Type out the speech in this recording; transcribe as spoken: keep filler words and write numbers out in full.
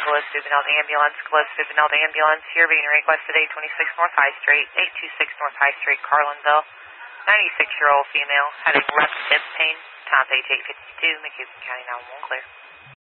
Gillespie Benelli Ambulance. Gillespie Benelli Ambulance here being requested eight twenty-six North High Street, eight twenty-six North High Street, Carlinville. ninety-six-year-old female having left hip pain. Time's eight eight fifty-two, McHugh County nine one one clear.